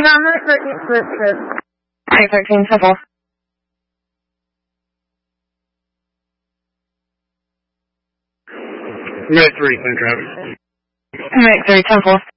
on the 313 Temple. Minute 3, clear traffic. Minute 3 Temple.